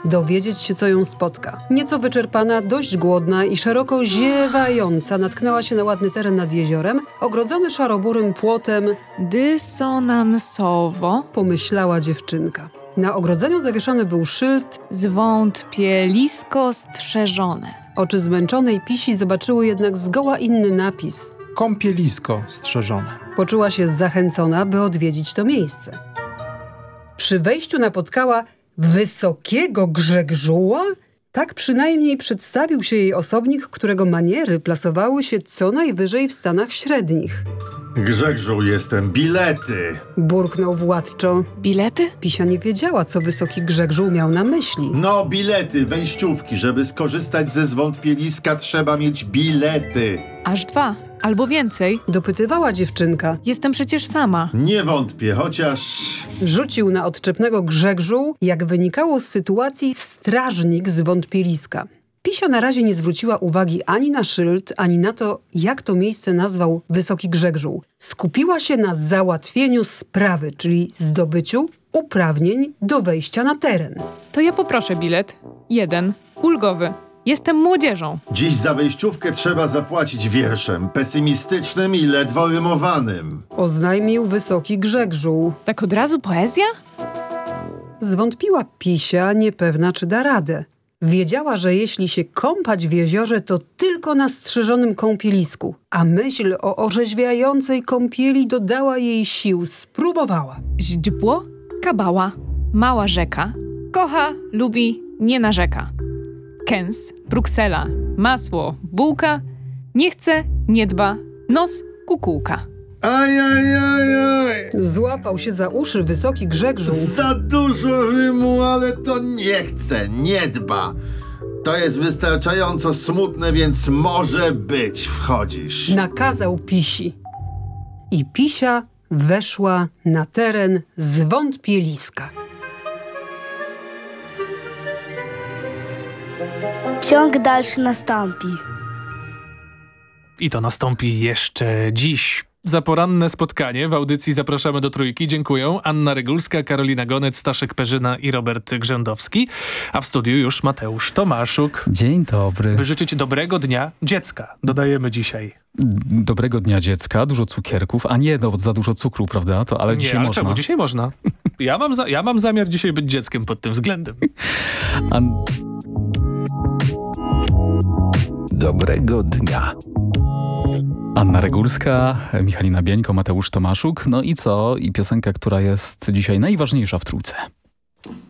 dowiedzieć się, co ją spotka. Nieco wyczerpana, dość głodna i szeroko ziewająca natknęła się na ładny teren nad jeziorem, ogrodzony szaroburym płotem. Dysonansowo, Pomyślała dziewczynka. Na ogrodzeniu zawieszony był szyld. zwątpielisko strzeżone. Oczy zmęczonej Pisi zobaczyły jednak zgoła inny napis. Kąpielisko strzeżone. Poczuła się zachęcona, by odwiedzić to miejsce. Przy wejściu napotkała wysokiego Grzegżuła? Tak przynajmniej przedstawił się jej osobnik, którego maniery plasowały się co najwyżej w Stanach Średnich. Grzegżu, jestem, bilety. Burknął władczo. Bilety? Pisia nie wiedziała, co wysoki Grzegżuł miał na myśli. No, bilety, wejściówki. Żeby skorzystać ze zwątpieliska, trzeba mieć bilety. Aż 2, albo więcej. Dopytywała dziewczynka. Jestem przecież sama. Nie wątpię, chociaż... Rzucił na odczepnego Grzegżuł, jak wynikało z sytuacji, strażnik z wątpieliska. Pisia na razie nie zwróciła uwagi ani na szyld, ani na to, jak to miejsce nazwał wysoki Grzegżuł. Skupiła się na załatwieniu sprawy, czyli zdobyciu uprawnień do wejścia na teren. To ja poproszę bilet. 1. Ulgowy. Jestem młodzieżą. Dziś za wejściówkę trzeba zapłacić wierszem pesymistycznym i ledwo rymowanym. Oznajmił wysoki Grzegżuł. Tak od razu poezja? Zwątpiła Pisia, niepewna, czy da radę. Wiedziała, że jeśli się kąpać w jeziorze, to tylko na strzeżonym kąpielisku. A myśl o orzeźwiającej kąpieli dodała jej sił. Spróbowała. Źdźbło, kabała, mała rzeka. Kocha, lubi, nie narzeka. Kęs, Bruksela, masło, bułka. Nie chce, nie dba, nos, kukułka. Ajajajaj! Złapał się za uszy wysoki Grzegżuł. Za dużo rymu, ale to nie chce, nie dba. To jest wystarczająco smutne, więc może być, wchodzisz. Nakazał Pisi. I Pisia weszła na teren zwątpieliska. Ciąg dalszy nastąpi. I to nastąpi jeszcze dziś. Za poranne spotkanie w audycji zapraszamy do Trójki. Dziękuję. Anna Regulska, Karolina Gonec, Staszek Perzyna i Robert Grzędowski. A w studiu już Mateusz Tomaszuk. Dzień dobry. By życzyć dobrego dnia dziecka. Dodajemy dzisiaj. Dobrego dnia dziecka, dużo cukierków, a nie za dużo cukru, prawda? To, ale Nie, dzisiaj ale można. czemu? Dzisiaj można. Ja mam zamiar dzisiaj być dzieckiem pod tym względem. Dobrego dnia. Anna Regulska, Michalina Bieńko, Mateusz Tomaszuk. No i co? I piosenka, która jest dzisiaj najważniejsza w Trójce.